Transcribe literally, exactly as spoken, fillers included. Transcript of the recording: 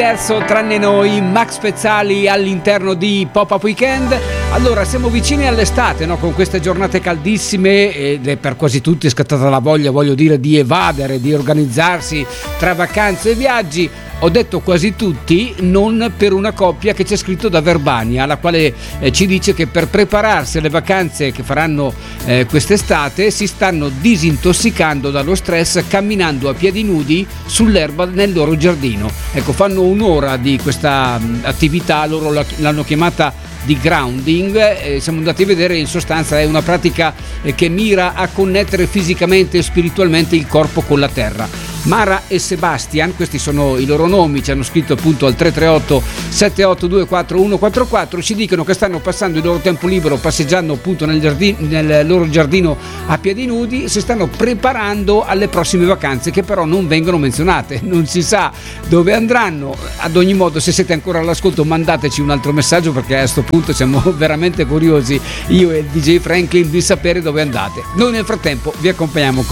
l'universo tranne noi, Max Pezzali all'interno di Pop-Up Weekend. Allora, siamo vicini all'estate, no? Con queste giornate caldissime ed è per quasi tutti è scattata la voglia, voglio dire, di evadere, di organizzarsi tra vacanze e viaggi. Ho detto quasi tutti, non per una coppia che c'è scritto da Verbania, la quale eh, ci dice che per prepararsi alle vacanze che faranno eh, quest'estate si stanno disintossicando dallo stress camminando a piedi nudi sull'erba nel loro giardino. Ecco, fanno un'ora di questa mh, attività, loro la, l'hanno chiamata di grounding, eh, siamo andati a vedere, in sostanza è una pratica eh, che mira a connettere fisicamente e spiritualmente il corpo con la terra. Mara e Sebastian, questi sono i loro nomi, ci hanno scritto appunto al tre tre otto sette otto due quattro uno quattro quattro, ci dicono che stanno passando il loro tempo libero passeggiando appunto nel, giardino, nel loro giardino a piedi nudi, si stanno preparando alle prossime vacanze che però non vengono menzionate, non si sa dove andranno. Ad ogni modo, se siete ancora all'ascolto, mandateci un altro messaggio, perché a questo punto siamo veramente curiosi, io e il D J Franklin, di sapere dove andate. Noi nel frattempo vi accompagniamo